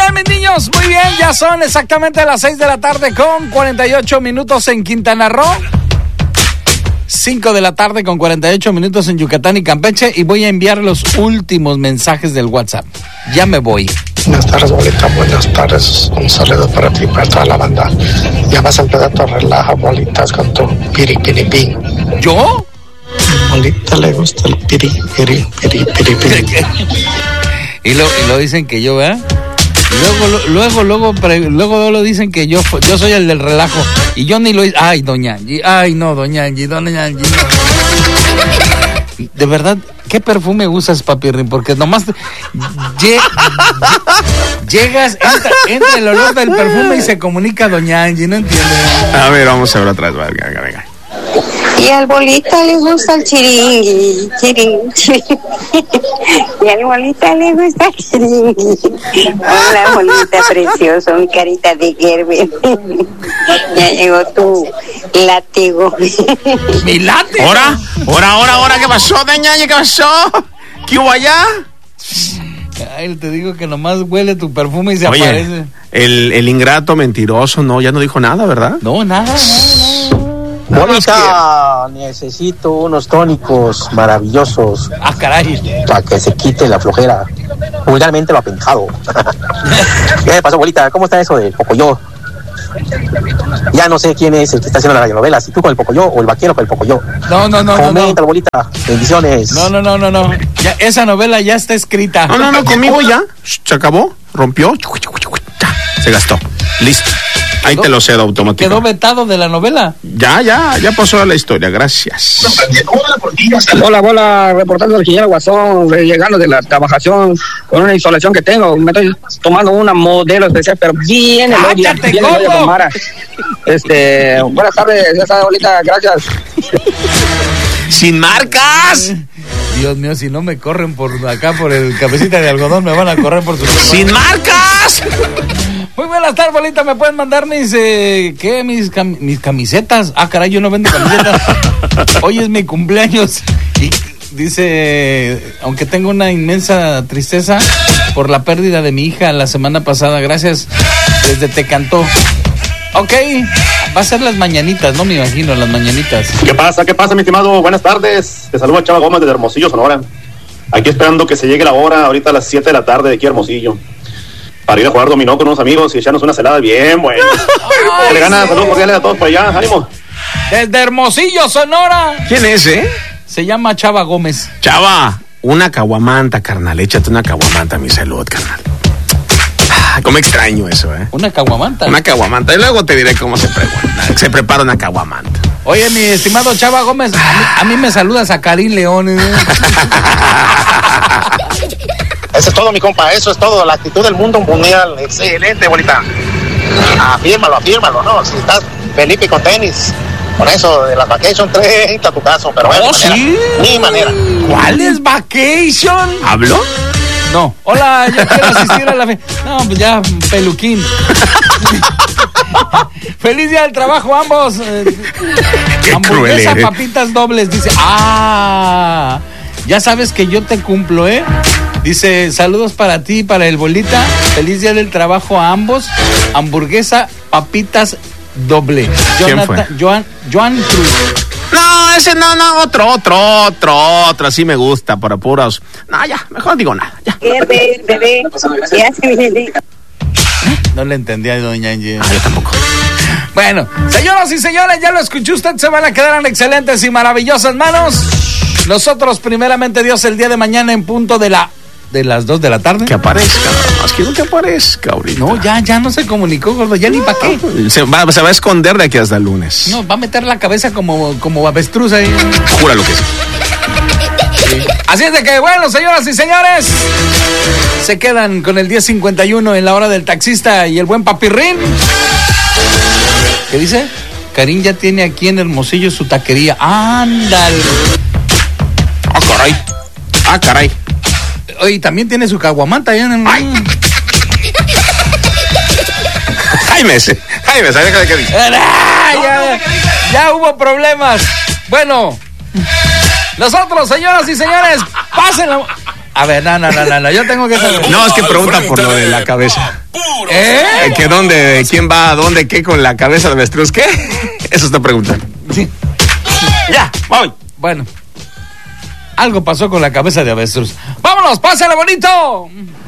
están, mis niños? Muy bien, ya son exactamente las 6 de la tarde con 48 minutos en Quintana Roo. 5 de la tarde con 48 minutos en Yucatán y Campeche, y voy a enviar los últimos mensajes del WhatsApp. Ya me voy. Buenas tardes, bolita, buenas tardes. Un saludo para ti y para toda la banda. Ya vas a empezar tu relaja, bolitas, con tu piripiripín. ¿Yo? Bolita le gusta el piripiripiripiri. Y lo dicen que yo, ¿verdad? Luego lo dicen que yo soy el del relajo. Y yo ni lo hice. Ay, doña Angie. Ay, no, doña Angie. No. De verdad, ¿qué perfume usas, papirrín? Porque nomás llegas, entra el olor del perfume y se comunica doña Angie. No entiendo. A ver, vamos a ver otra vez. Venga. Y al bolita le gusta el chiringui. Y al bolita le gusta el chiringui. Hola, bolita precioso, mi carita de Gerber. Ya llegó tu látigo. ¿Mi látigo? ¿Ahora? ¿Qué pasó, doña? ¿Qué pasó? ¿Qué hubo allá? Ay, te digo que nomás huele tu perfume y se aparece. El ingrato mentiroso, no, ya no dijo nada, ¿verdad? No, nada. Bolita, necesito unos tónicos maravillosos. Ah, caray. Para que se quite la flojera. Vulgarmente lo apendejado. ¿Qué pasó, bolita? ¿Cómo está eso del Pocoyo? Ya no sé quién es el que está haciendo la radionovela, si tú con el Pocoyo o el vaquero con el Pocoyo. No. Coméntalo, bolita. Bendiciones. No. Ya, esa novela ya está escrita. No, conmigo ya. Se acabó, rompió. Se gastó. Listo. Ahí te lo cedo automáticamente. ¿Quedó vetado de la novela? Ya pasó la historia, gracias. Hola, reportando del ingeniero Guasón, llegando de la trabajación con una insolación que tengo. Me estoy tomando una modelo especial, pero bien ¡cállate, Coco! Buenas tardes, ya está, bolita, gracias. ¡Sin marcas! Dios mío, si no me corren por acá, por el cabecita de algodón, me van a correr por su... ¡Sin marcas! Muy buenas tardes, bolita. ¿Me pueden mandar mis camisetas? Ah, caray, yo no vendo camisetas. Hoy es mi cumpleaños. Y dice, aunque tengo una inmensa tristeza por la pérdida de mi hija la semana pasada, gracias, desde Tecantó. Ok, va a ser las mañanitas, no me imagino, las mañanitas. ¿Qué pasa, mi estimado? Buenas tardes. Te saluda Chava Gómez de Hermosillo, Sonora. Aquí esperando que se llegue la hora, ahorita a las 7 de la tarde de aquí a Hermosillo, para ir a jugar dominó con unos amigos y echarnos una celada bien buena. Que le gana, saludos cordiales a todos por allá, ánimo. Desde Hermosillo, Sonora. ¿Quién es, Se llama Chava Gómez. Chava, una caguamanta, carnal. Échate una caguamanta, mi salud, carnal. Cómo extraño eso, Una caguamanta. Una caguamanta. Y luego te diré cómo se prepara una caguamanta. Oye, mi estimado Chava Gómez, a mí me saludas a Karim León. Eso es todo, mi compa, eso es todo. La actitud del mundo mundial. Excelente, bolita. Afírmalo, ¿no? Si estás Felipe con tenis, con eso de la vacation 30 a tu caso, pero bueno, ni manera. ¿Cuál es vacation? ¿Habló? No. Hola, yo quiero asistir a la No, pues ya, peluquín. Feliz día del trabajo, ambos. Hamburguesa, papitas dobles, dice. Ya sabes que yo te cumplo, Dice, saludos para ti y para el bolita. Feliz día del trabajo a ambos. Hamburguesa, papitas doble. Jonathan, ¿Quién fue? Joan Cruz. No, ese no, otro. Así me gusta, por apuros. No, ya, mejor digo nada. Ya. Bebé, ya se viene. No le entendí a doña Angie. Yo tampoco. Bueno, señoras y señores, ya lo escuchó usted. Se van a quedar en excelentes y maravillosas manos. Nosotros, primeramente Dios, el día de mañana en punto de las 2 de la tarde. Que aparezca, más quiero que aparezca ahorita. No, ya no se comunicó, gordo, ya ni para qué. Se va a esconder de aquí hasta el lunes. No, va a meter la cabeza como avestruz ahí. Júralo que sí. Así es de que, bueno, señoras y señores, se quedan con el 10:51 en la hora del taxista y el buen papirrín. ¿Qué dice? Karim ya tiene aquí en Hermosillo su taquería. ¡Ándale! ¡Ah, caray! Oye, también tiene su caguamanta allá en... Jaime, ¿sabes qué dice? Ya hubo problemas. Bueno, nosotros, señoras y señores, pásenla. A ver, no, yo tengo que saber. No, es que pregunta por lo de la cabeza. ¿Que dónde? ¿Quién va a dónde? ¿Qué con la cabeza de avestruz? ¿Qué? Eso está preguntando. Sí. Ya, voy. Bueno, algo pasó con la cabeza de avestruz. ¡Vámonos! ¡Pásale bonito!